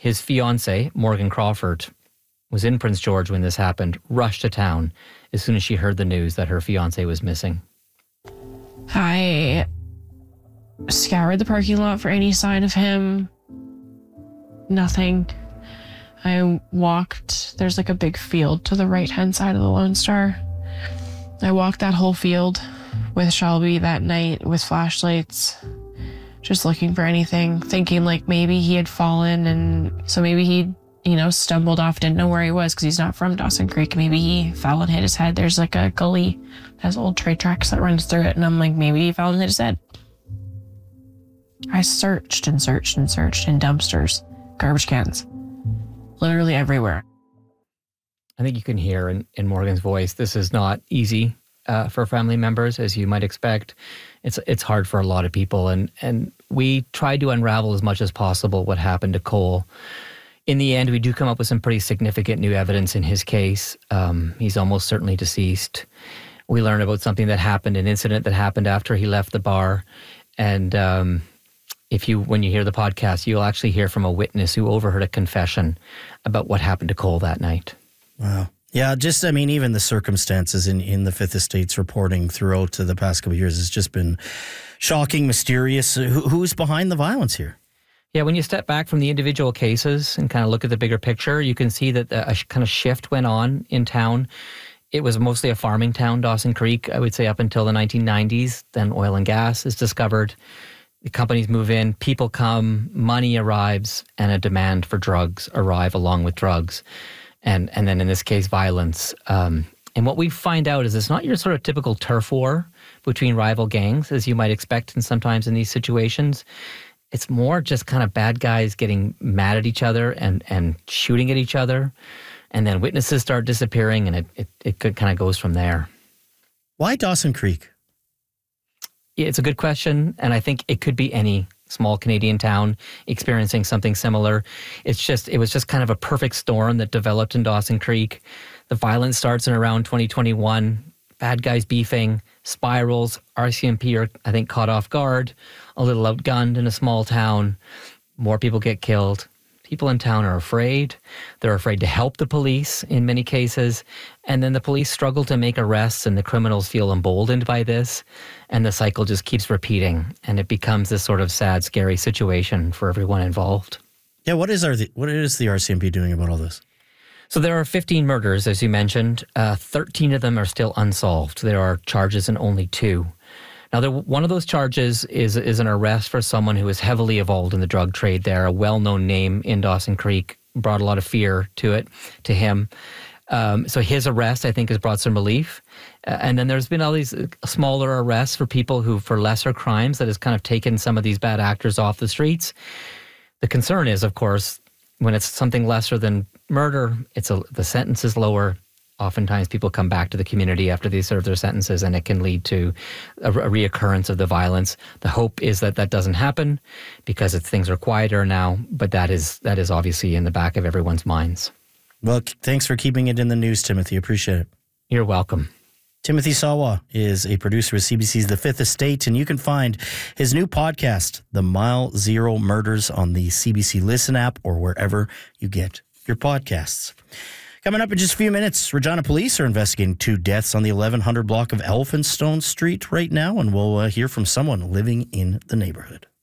His fiancée, Morgan Crawford, was in Prince George when this happened, rushed to town as soon as she heard the news that her fiancé was missing. I scoured the parking lot for any sign of him. Nothing. I walked, there's like a big field to the right-hand side of the Lone Star. I walked that whole field with Shelby that night with flashlights, just looking for anything, thinking like maybe he had fallen and so maybe he, stumbled off, didn't know where he was because he's not from Dawson Creek. Maybe he fell and hit his head. There's like a gully that has old train tracks that runs through it, and I'm like, maybe he fell and hit his head. I searched and searched and searched in dumpsters, garbage cans, literally everywhere. I think you can hear in Morgan's voice, this is not easy for family members, as you might expect. It's hard for a lot of people, and we tried to unravel as much as possible what happened to Cole. In the end, we do come up with some pretty significant new evidence in his case. He's almost certainly deceased. We learn about something that happened, an incident that happened after he left the bar, and when you hear the podcast, you'll actually hear from a witness who overheard a confession about what happened to Cole that night. Wow. Yeah, even the circumstances in the Fifth Estate's reporting throughout the past couple of years has just been shocking, mysterious. Who's behind the violence here? Yeah, when you step back from the individual cases and kind of look at the bigger picture, you can see that a kind of shift went on in town. It was mostly a farming town, Dawson Creek, I would say up until the 1990s. Then oil and gas is discovered. The companies move in, people come, money arrives, and a demand for drugs arrive along with drugs. And then in this case, violence. And what we find out is it's not your sort of typical turf war between rival gangs, as you might expect sometimes in these situations. It's more just kind of bad guys getting mad at each other and shooting at each other. And then witnesses start disappearing, and it kind of goes from there. Why Dawson Creek? Yeah, it's a good question, and I think it could be any small Canadian town experiencing something similar. It was just kind of a perfect storm that developed in Dawson Creek. The violence starts in around 2021. Bad guys beefing, spirals. RCMP are, I think, caught off guard, a little outgunned in a small town. More people get killed. People in town are afraid. They're afraid to help the police in many cases. And then the police struggle to make arrests, and the criminals feel emboldened by this. And the cycle just keeps repeating. And it becomes this sort of sad, scary situation for everyone involved. Yeah, what is the RCMP doing about all this? So there are 15 murders, as you mentioned. 13 of them are still unsolved. There are charges in only 2. Now, one of those charges is an arrest for someone who is heavily involved in the drug trade there, a well-known name in Dawson Creek, brought a lot of fear to him. So his arrest, I think, has brought some relief. And then there's been all these smaller arrests for people who, for lesser crimes, that has kind of taken some of these bad actors off the streets. The concern is, of course, when it's something lesser than murder, the sentence is lower. Oftentimes people come back to the community after they serve their sentences, and it can lead to a reoccurrence of the violence. The hope is that doesn't happen because things are quieter now, but that is obviously in the back of everyone's minds. Well, thanks for keeping it in the news, Timothy. Appreciate it. You're welcome. Timothy Sawa is a producer of CBC's The Fifth Estate, and you can find his new podcast, The Mile Zero Murders, on the CBC Listen app or wherever you get your podcasts. Coming up in just a few minutes, Regina Police are investigating 2 deaths on the 1100 block of Elphinstone Street right now, and we'll hear from someone living in the neighborhood.